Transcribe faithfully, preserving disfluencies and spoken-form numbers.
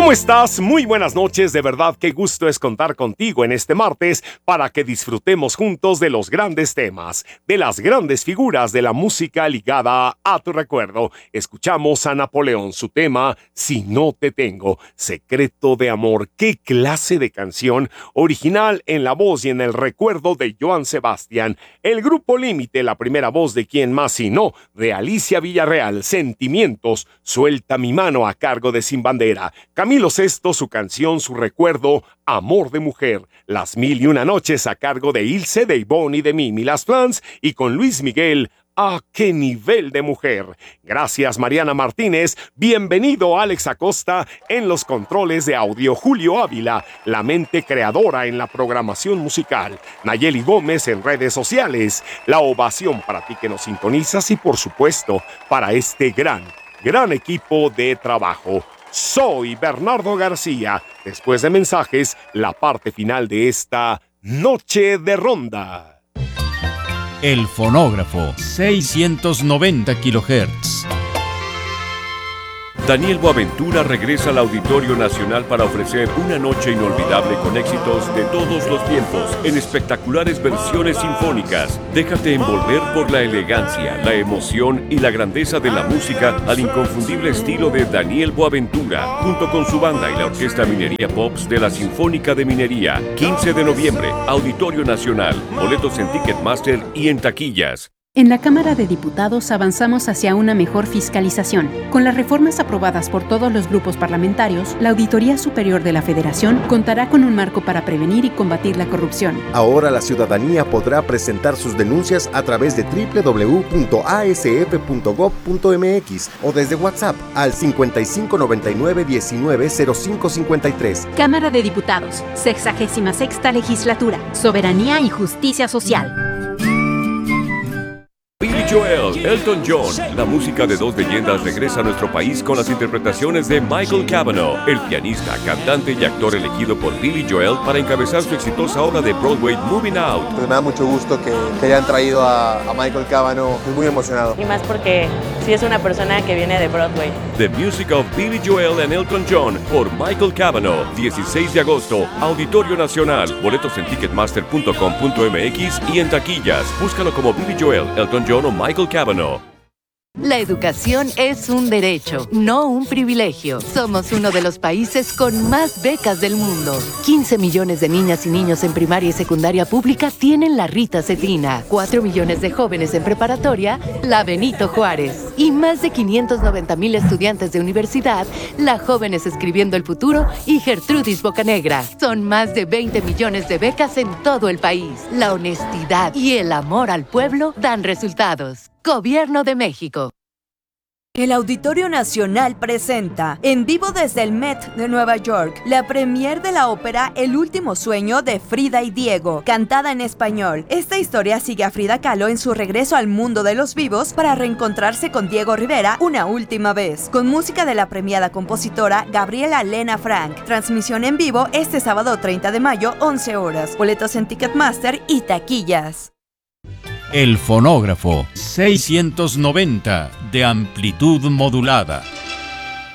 ¿Cómo estás? Muy buenas noches, de verdad qué gusto es contar contigo en este martes para que disfrutemos juntos de los grandes temas, de las grandes figuras de la música ligada a tu recuerdo. Escuchamos a Napoleón, su tema Si no te tengo, Secreto de Amor. ¿Qué clase de canción? Original en la voz y en el recuerdo de Joan Sebastián. El Grupo Límite, la primera voz de Quién más si no, de Alicia Villarreal. Sentimientos, Suelta mi mano a cargo de Sin Bandera. Camilo Sesto, su canción, su recuerdo, Amor de Mujer. Las Mil y Una Noches a cargo de Ilse, de Ivonne y de Mimi Las Flans, y con Luis Miguel, ¡Ah, qué nivel de mujer! Gracias, Mariana Martínez. Bienvenido, Alex Acosta, en los controles de audio. Julio Ávila, la mente creadora en la programación musical. Nayeli Gómez en redes sociales. La ovación para ti que nos sintonizas y, por supuesto, para este gran, gran equipo de trabajo. Soy Bernardo García. Después de mensajes, la parte final de esta Noche de Ronda. El fonógrafo, seiscientos noventa kilohertz. Daniel Boaventura regresa al Auditorio Nacional para ofrecer una noche inolvidable con éxitos de todos los tiempos en espectaculares versiones sinfónicas. Déjate envolver por la elegancia, la emoción y la grandeza de la música al inconfundible estilo de Daniel Boaventura, junto con su banda y la Orquesta Minería Pops de la Sinfónica de Minería. quince de noviembre, Auditorio Nacional. Boletos en Ticketmaster y en taquillas. En la Cámara de Diputados avanzamos hacia una mejor fiscalización. Con las reformas aprobadas por todos los grupos parlamentarios, la Auditoría Superior de la Federación contará con un marco para prevenir y combatir la corrupción. Ahora la ciudadanía podrá presentar sus denuncias a través de doble u doble u doble u punto a s f punto gob punto m x o desde WhatsApp al cincuenta y cinco noventa y nueve diecinueve cero cinco cincuenta y tres. Cámara de Diputados, sexagésima sexta Legislatura, Soberanía y Justicia Social. Billy Joel, Elton John. La música de dos leyendas regresa a nuestro país con las interpretaciones de Michael Cavanaugh, el pianista, cantante y actor elegido por Billy Joel para encabezar su exitosa obra de Broadway Moving Out. Pues me da mucho gusto que, que hayan traído a, a Michael Cavanaugh. Estoy muy emocionado. Y más porque sí es una persona que viene de Broadway. The Music of Billy Joel and Elton John por Michael Cavanaugh. dieciséis de agosto, Auditorio Nacional. Boletos en ticketmaster punto com punto m x y en taquillas. Búscalo como Billy Joel, Elton John o Michael Cavanaugh. La educación es un derecho, no un privilegio. Somos uno de los países con más becas del mundo. quince millones de niñas y niños en primaria y secundaria pública tienen la Rita Cetina. cuatro millones de jóvenes en preparatoria, la Benito Juárez. Y más de quinientos noventa mil estudiantes de universidad, la Jóvenes Escribiendo el Futuro y Gertrudis Bocanegra. Son más de veinte millones de becas en todo el país. La honestidad y el amor al pueblo dan resultados. Gobierno de México. El Auditorio Nacional presenta, en vivo desde el Met de Nueva York, la premier de la ópera El Último Sueño de Frida y Diego, cantada en español. Esta historia sigue a Frida Kahlo en su regreso al mundo de los vivos para reencontrarse con Diego Rivera una última vez, con música de la premiada compositora Gabriela Lena Frank. Transmisión en vivo este sábado treinta de mayo, once horas. Boletos en Ticketmaster y taquillas. El fonógrafo, seiscientos noventa de amplitud modulada.